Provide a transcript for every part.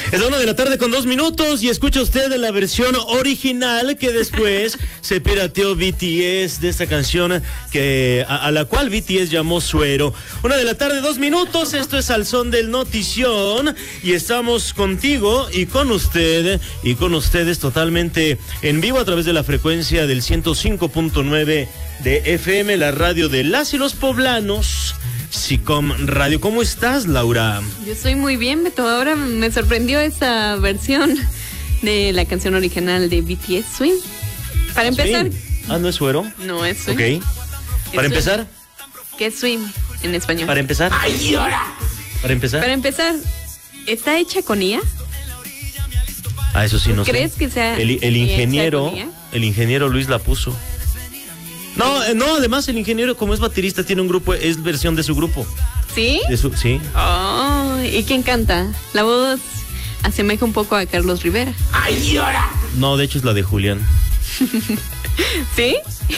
Es la 1:02 y escucha usted la versión original que después se pirateó BTS de esta canción que a la cual BTS llamó Suero. 1:02, esto es Al Son del Notición y estamos contigo y con usted y con ustedes totalmente en vivo a través de la frecuencia del 105.9 de FM, la radio de las y los poblanos. SICOM Radio. ¿Cómo estás, Laura? Yo estoy muy bien, Beto. Ahora me sorprendió esa versión de la canción original de BTS, Swim. Para empezar... Swim. ¿No es Suero? No, es Swim. Ok. ¿Para empezar? ¿Qué es Swim en español? ¿Para empezar? ¡Ay, ahora! ¿Para empezar? Para empezar, ¿está hecha con IA? Ah, eso sí no sé. ¿Crees que sea el ingeniero Luis la puso. No, además el ingeniero, como es baterista, tiene un grupo, es versión de su grupo. ¿Sí? Sí. Oh, ¿y quién canta? La voz asemeja un poco a Carlos Rivera. ¡Ay, ahora! No, de hecho es la de Julián. ¿Sí?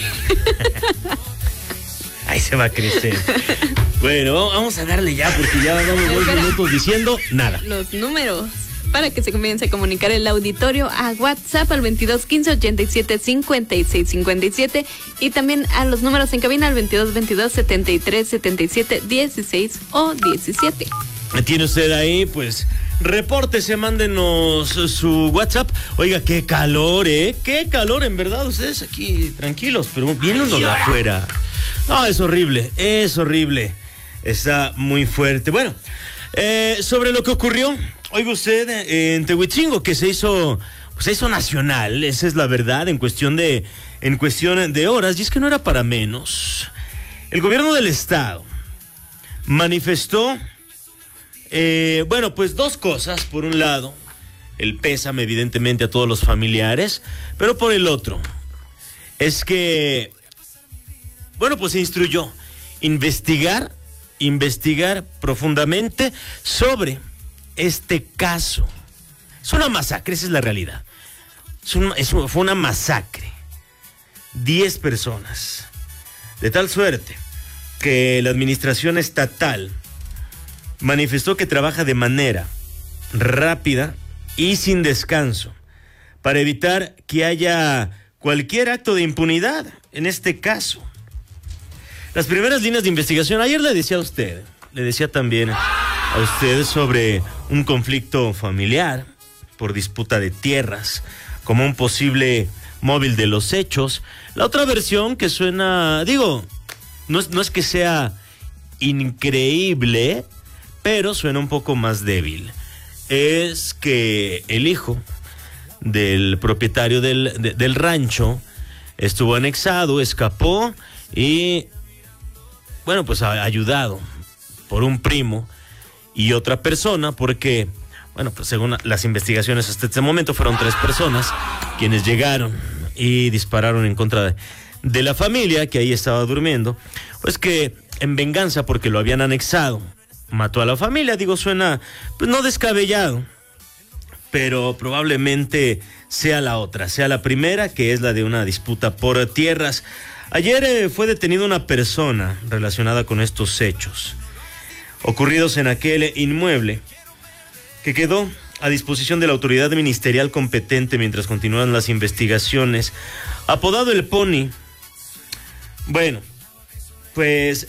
Ahí se va a crecer. Bueno, vamos a darle ya, porque ya vamos 2 minutos diciendo nada. Los números para que se comience a comunicar el auditorio a WhatsApp al 2215 87 56 57 y también a los números en cabina al 2222 73 77 16 o 17. Tiene usted ahí, pues, repórtese, mándenos su WhatsApp. Oiga, qué calor, qué calor, en verdad, ustedes aquí tranquilos, pero vienen los de afuera. No, es horrible, está muy fuerte. Bueno, sobre lo que ocurrió, oiga usted, en Tehuitzingo, que se hizo nacional, esa es la verdad, en cuestión de horas, y es que no era para menos. El gobierno del estado manifestó, pues 2 cosas. Por un lado, el pésame evidentemente a todos los familiares, pero por el otro, es que, pues se instruyó investigar profundamente sobre este caso. Es una masacre, esa es la realidad. Fue una masacre. 10 personas. De tal suerte que la administración estatal manifestó que trabaja de manera rápida y sin descanso para evitar que haya cualquier acto de impunidad en este caso. Las primeras líneas de investigación, ayer le decía también a usted sobre un conflicto familiar por disputa de tierras, como un posible móvil de los hechos. La otra versión que suena, no es que sea increíble, pero suena un poco más débil. Es que el hijo del propietario del rancho estuvo anexado, escapó y, pues ayudado por un primo y otra persona, porque, pues según las investigaciones hasta este momento fueron 3 personas quienes llegaron y dispararon en contra de la familia que ahí estaba durmiendo, pues que en venganza porque lo habían anexado, mató a la familia. Suena, pues no descabellado, pero probablemente sea la otra, sea la primera, que es la de una disputa por tierras. Ayer fue detenida una persona relacionada con estos hechos ocurridos en aquel inmueble que quedó a disposición de la autoridad ministerial competente mientras continúan las investigaciones. Apodado el Pony. Pues